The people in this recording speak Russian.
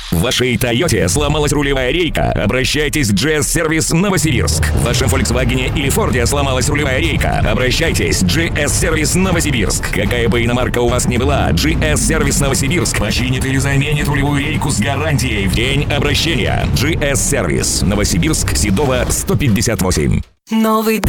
В вашей Тойоте сломалась рулевая рейка? Обращайтесь в GS-сервис Новосибирск. В вашем Volkswagen или Форде сломалась рулевая рейка? Обращайтесь в GS-сервис Новосибирск. Какая бы иномарка у вас ни была, GS-сервис Новосибирск починит или заменит рулевую рейку с гарантией в день обращения. GS-сервис Новосибирск, Седова, 158. Новый